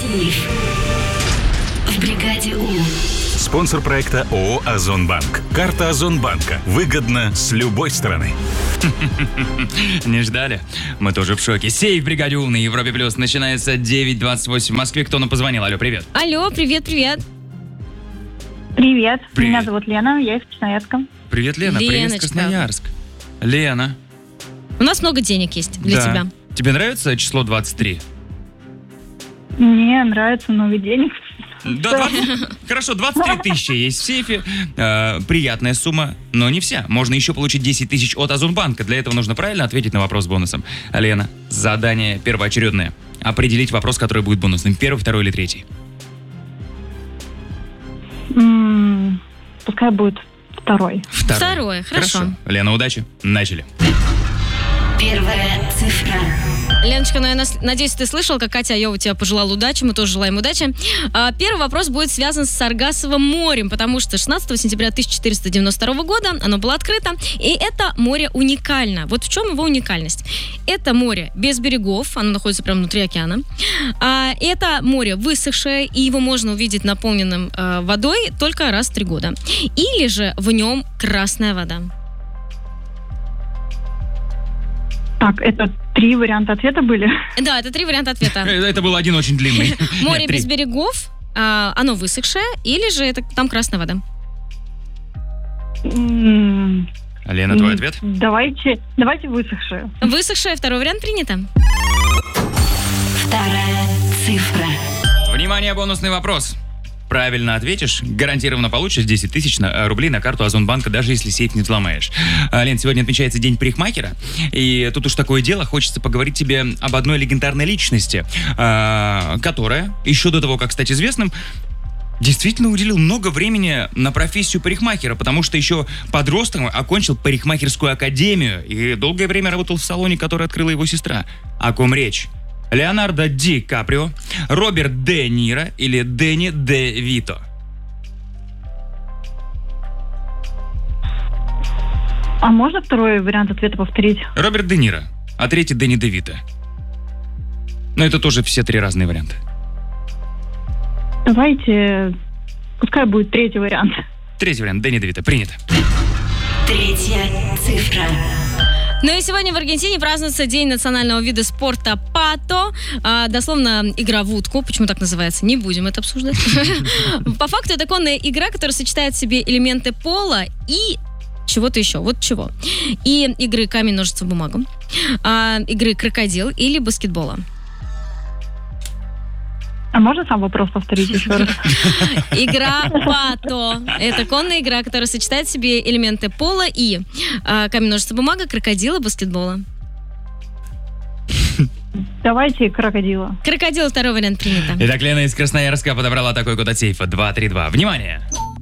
Сейф в бригаде У. Спонсор проекта ООО «Озонбанк». Карта Озонбанка. Выгодно с любой стороны. Не ждали? Мы тоже в шоке. Сейф в бригаде У на Европе Плюс. Начинается 9:28 в Москве. Кто нам позвонил? Алло, привет. Алло, привет. Привет. Привет. Меня зовут Лена, я из Красноярска. Привет, Лена. Привет, Леночка. Красноярск. Лена. У нас много денег есть для тебя. Тебе нравится число 23? Мне нравится много денег. Да, хорошо, 23 тысячи есть в сейфе. Приятная сумма, но не вся. Можно еще получить 10 тысяч от Озонбанка. Для этого нужно правильно ответить на вопрос с бонусом. Лена, задание первоочередное. Определить вопрос, который будет бонусным. Первый, второй или третий? Пускай будет второй. Второе, хорошо. Лена, удачи. Начали. Первая цифра. Леночка, ну я надеюсь, ты слышал, как Катя Айова тебя пожелала удачи, мы тоже желаем удачи. Первый вопрос будет связан с Саргассовым морем, потому что 16 сентября 1492 года оно было открыто, и это море уникально. Вот в чем его уникальность? Это море без берегов, оно находится прямо внутри океана. Это море высохшее, и его можно увидеть наполненным водой только раз в 3 года. Или же в нем красная вода. Так, это 3 варианта ответа были? Да, это 3 варианта ответа. Это был один очень длинный. Море без берегов, оно высохшее, или же это там красная вода? Лена, твой ответ? Давайте высохшее. Высохшее, второй вариант принято. Вторая цифра. Внимание, бонусный вопрос. Правильно ответишь, гарантированно получишь 10 тысяч рублей на карту Озонбанка, даже если сейф не взломаешь. Лен, сегодня отмечается День парикмахера, и тут уж такое дело, хочется поговорить тебе об одной легендарной личности, которая, еще до того, как стать известным, действительно уделил много времени на профессию парикмахера, потому что еще подростком окончил парикмахерскую академию и долгое время работал в салоне, который открыла его сестра. О ком речь? Леонардо Ди Каприо, Роберт Де Ниро или Дэнни Де Вито? А можно второй вариант ответа повторить? Роберт Де Ниро, а третий Дэнни Де Вито. Но это тоже все 3 разные варианта. Давайте, пускай будет третий вариант. Третий вариант, Дэнни Де Вито, принято. Третья цифра. Ну и сегодня в Аргентине празднуется День национального вида спорта пато. Дословно игра в утку. Почему так называется? Не будем это обсуждать. По факту это конная игра, которая сочетает в себе элементы пола и чего-то еще. Вот чего. И игры камень, ножницы, бумага. Игры крокодил или баскетбола. А можно сам вопрос повторить еще раз? Игра пато. Это конная игра, которая сочетает в себе элементы пола и камень, ножницы, бумага, крокодила, баскетбола. Давайте крокодила. Крокодил, второй вариант принято. Итак, Лена из Красноярска подобрала такой код от сейфа 232. Внимание!